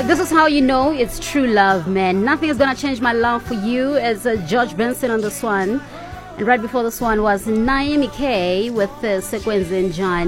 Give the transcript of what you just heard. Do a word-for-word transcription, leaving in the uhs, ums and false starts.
this is how you know it's true love, man. Nothing is gonna change my love for you. As uh, George Benson on this one. And right before this one was Naomi K with uh, Sekwenze and John.